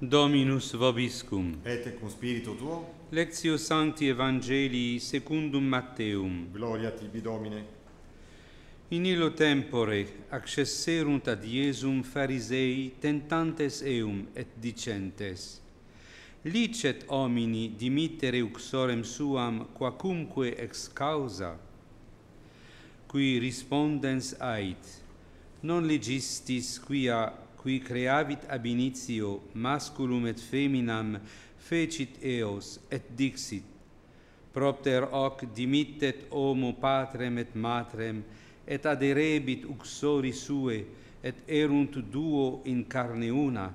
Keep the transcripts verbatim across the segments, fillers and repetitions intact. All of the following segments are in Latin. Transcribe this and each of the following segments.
Dominus vobiscum. Et cum spiritu tuo. Lectio Sancti Evangelii secundum Matteum. Gloria tibi, Domine. In illo tempore accesserunt ad Iesum Pharisei tentantes eum et dicentes: Licet homini dimittere uxorem suam quacumque ex causa? Qui respondens ait: Non legistis quia qui creavit ab initio masculum et feminam fecit eos et dixit: Propter hoc dimittet homo patrem et matrem et aderebit uxori sue, et erunt duo in carne una.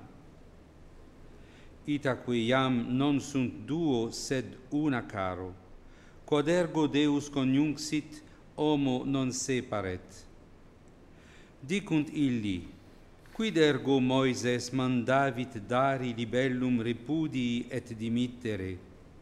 Itaque iam non sunt duo, sed una caro. Quod ergo Deus conjunxit, homo non separet. Dicunt illi: Quid ergo Moises mandavit dari libellum repudii et dimittere?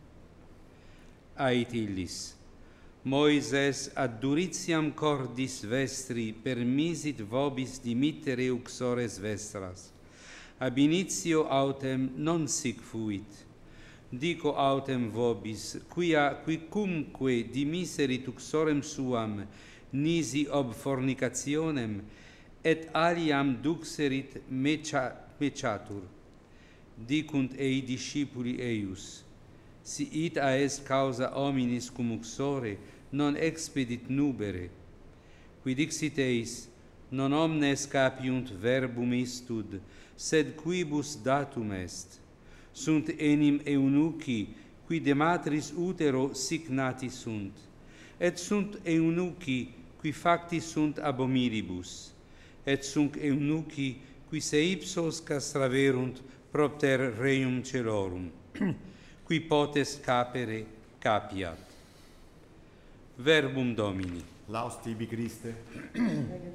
Ait illis: Moises ad duritiam cordis vestri permisit vobis dimittere uxores vestras. Ab initio autem non sic fuit. Dico autem vobis, quia quicumque dimiserit uxorem suam nisi ob fornicationem, et aliam duxerit meciatur. Dicunt ei discipuli eius: Si ita est causa hominis cum uxore, non expedit nubere. Qui dixit eis: Non omnes capiunt verbum istud, sed quibus datum est. Sunt enim eunuchi, qui de matris utero sic nati sunt, et sunt eunuchi, qui facti sunt abominibus, et sunt eunuchi, qui se ipsos castraverunt propter reum celorum. Qui potest capere, capiat. Verbum Domini. Laus tibi, Christe.